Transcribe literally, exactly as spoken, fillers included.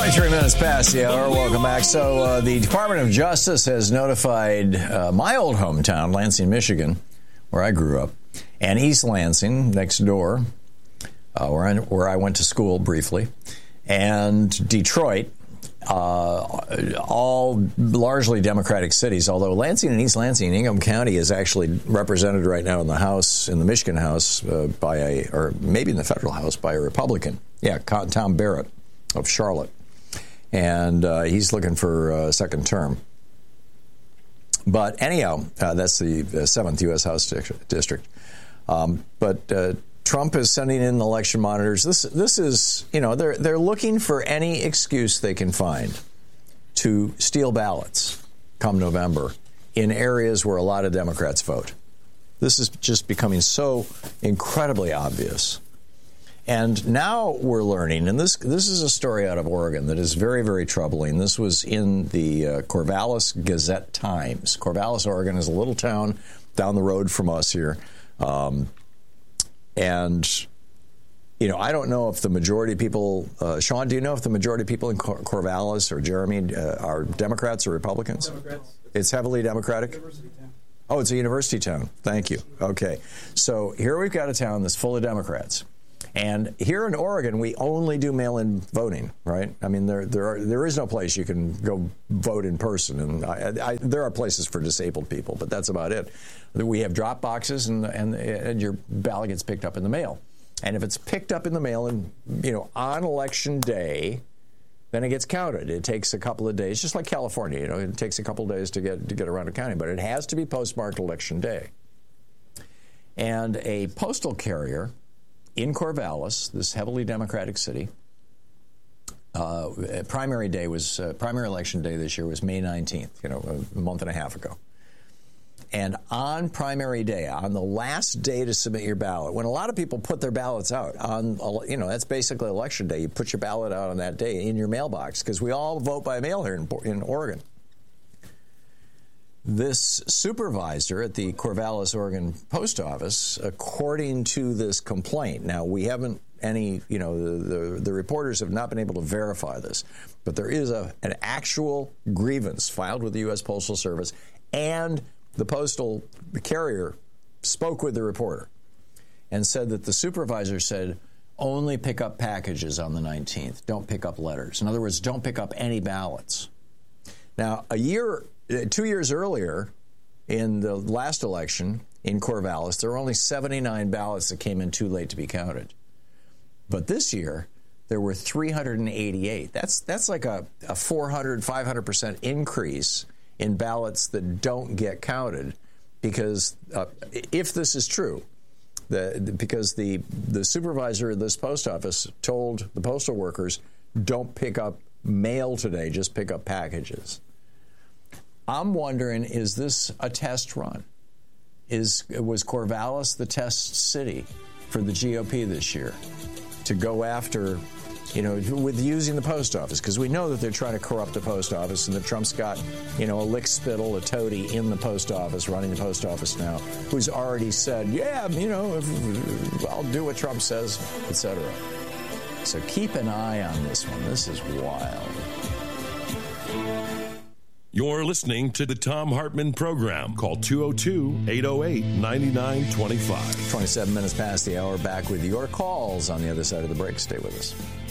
twenty-three minutes past the hour. Welcome back. So uh, the Department of Justice has notified uh, my old hometown, Lansing, Michigan, where I grew up, and East Lansing, next door, uh, where, I, where I went to school briefly, and Detroit, uh, all largely Democratic cities, although Lansing and East Lansing, Ingham County is actually represented right now in the House, in the Michigan House, uh, by a, or maybe in the federal House, by a Republican. Yeah, Tom Barrett of Charlotte. And uh, he's looking for a second term. But anyhow, uh, that's the, the seventh U S House district. Um, but uh, Trump is sending in election monitors. This this is, you know, they're they're looking for any excuse they can find to steal ballots come November in areas where a lot of Democrats vote. This is just becoming so incredibly obvious. And now we're learning, and this this is a story out of Oregon that is very, very troubling. This was in the uh, Corvallis Gazette-Times. Corvallis, Oregon is a little town down the road from us here. Um, and, you know, I don't know if the majority of people, uh, Sean, do you know if the majority of people in Cor- Corvallis or Jeremy uh, are Democrats or Republicans? Democrats. It's heavily Democratic? University town. Oh, it's a university town. Thank you. Okay. So here we've got a town that's full of Democrats. And here in Oregon, we only do mail-in voting, right? I mean, there there are, there is no place you can go vote in person. And I, I, there are places for disabled people, but that's about it. We have drop boxes, and, and and your ballot gets picked up in the mail. And if it's picked up in the mail, and you know, on election day, then it gets counted. It takes a couple of days, just like California. You know, it takes a couple of days to get to get around to counting, but it has to be postmarked election day. And a postal carrier in Corvallis, this heavily Democratic city, uh, primary day was uh, primary election day this year was May nineteenth, you know, a month and a half ago. And on primary day, on the last day to submit your ballot, when a lot of people put their ballots out on, you know, that's basically election day. You put your ballot out on that day in your mailbox because we all vote by mail here in, in Oregon. This supervisor at the Corvallis, Oregon post office, according to this complaint, now we haven't any, you know, the, the, the reporters have not been able to verify this, but there is a, an actual grievance filed with the U S Postal Service, and the postal carrier spoke with the reporter and said that the supervisor said, only pick up packages on the nineteenth. Don't pick up letters. In other words, don't pick up any ballots. Now, a year Two years earlier, in the last election in Corvallis, there were only seventy-nine ballots that came in too late to be counted. But this year, there were three hundred eighty-eight. That's that's like a, a four hundred, five hundred percent increase in ballots that don't get counted because uh, if this is true, the, because the, the supervisor of this post office told the postal workers, don't pick up mail today, just pick up packages. I'm wondering, is this a test run? Is was Corvallis the test city for the G O P this year to go after, you know, with using the post office? Because we know that they're trying to corrupt the post office, and that Trump's got, you know, a lick spittle, a toady in the post office, running the post office now, who's already said, yeah, you know, if, I'll do what Trump says, et cetera. So keep an eye on this one. This is wild. You're listening to the Thom Hartmann Program. Call two oh two, eight oh eight, nine nine two five. twenty-seven minutes past the hour. Back with your calls on the other side of the break. Stay with us.